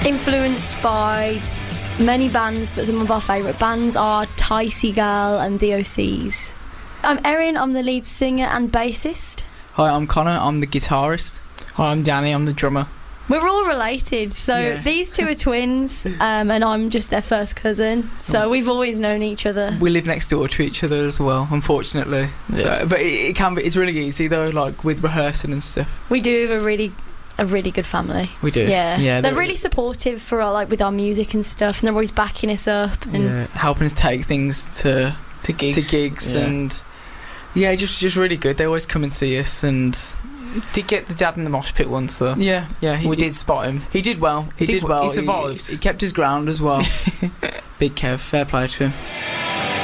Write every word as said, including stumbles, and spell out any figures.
Influenced by many bands, but some of our favourite bands are Ty Seagal and the O Cs. I'm Erin, I'm the lead singer and bassist. Hi, I'm Connor, I'm the guitarist. Hi, I'm Danny, I'm the drummer. We're all related, so Yeah. these two are twins, um, and I'm just their first cousin, so we've always known each other. We live next door to each other as well, unfortunately. Yeah. So, but it, it can be, it's really easy though, like with rehearsing and stuff. We do have a really a really good family. We do. Yeah, Yeah, they're they're- really supportive for our, like with our music and stuff, and they're always backing us up. And Yeah, helping us take things to To gigs. to gigs Yeah. and yeah, just just really good. They always come and see us and Did get the dad in the mosh pit once, though. yeah, yeah. He, We did spot him. He did well. He, He did did well. well. He survived. He, he kept his ground as well. Big Kev, fair play to him.